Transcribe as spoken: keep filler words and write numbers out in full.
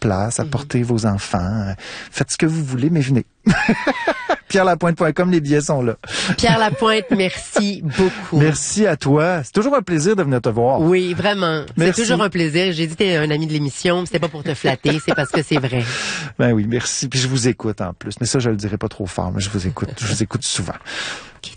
place, apportez mm-hmm. vos enfants, euh, faites ce que vous voulez, mais venez. pierre lapointe point com, les billets sont là. Pierre Lapointe, merci beaucoup. Merci à toi. C'est toujours un plaisir de venir te voir. Oui, vraiment. Merci. C'est toujours un plaisir. J'ai dit que t'es un ami de l'émission, c'était pas pour te flatter, c'est parce que c'est vrai. Ben oui, merci. Puis je vous écoute en plus. Mais ça, je le dirai pas trop fort, mais je vous écoute. Je vous écoute souvent.